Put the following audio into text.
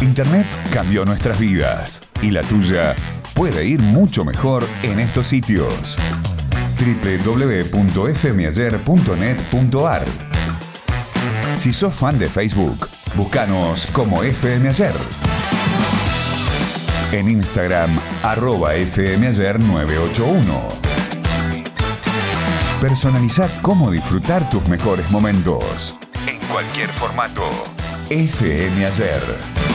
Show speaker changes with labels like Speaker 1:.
Speaker 1: Internet cambió nuestras vidas y la tuya puede ir mucho mejor en estos sitios. www.fmayer.net.ar. Si sos fan de Facebook, búscanos como FM Ayer. En Instagram, @FMayer981. Personaliza cómo disfrutar tus mejores momentos. En cualquier formato. FM Ayer.